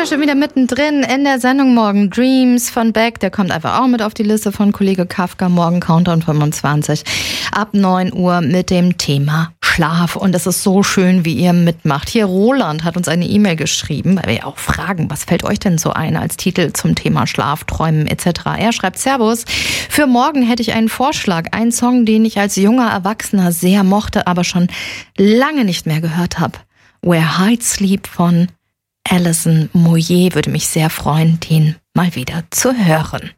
schon wieder mittendrin in der Sendung morgen. Dreams von Beck, der kommt einfach auch mit auf die Liste von Kollege Kafka. Morgen Countdown 25 ab 9 Uhr mit dem Thema Schlaf. Und es ist so schön, wie ihr mitmacht. Hier Roland hat uns eine E-Mail geschrieben, weil wir ja auch fragen, was fällt euch denn so ein als Titel zum Thema Schlaf, Träumen etc. Er schreibt: Servus, für morgen hätte ich einen Vorschlag. Einen Song, den ich als junger Erwachsener sehr mochte, aber schon lange nicht mehr gehört habe. Where Heights Sleep von Alison Moyet. Würde mich sehr freuen, den mal wieder zu hören.